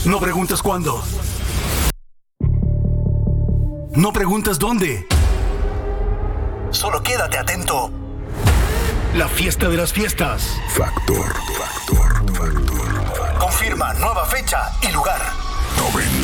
No preguntes cuándo. No preguntes dónde. Solo quédate atento. La fiesta de las fiestas. Factor. Confirma nueva fecha y lugar.